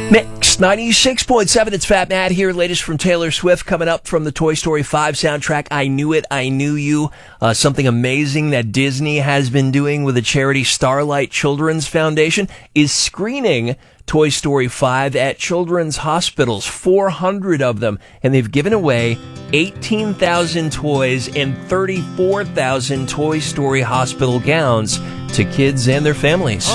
Mix 96.7. It's Fat Matt here. Latest from Taylor Swift coming up from the Toy Story 5 soundtrack. I Knew It, I Knew You. Something amazing that Disney has been doing with the charity Starlight Children's Foundation is screening Toy Story 5 at children's hospitals, 400 of them, and they've given away 18,000 toys and 34,000 Toy Story hospital gowns to kids and their families.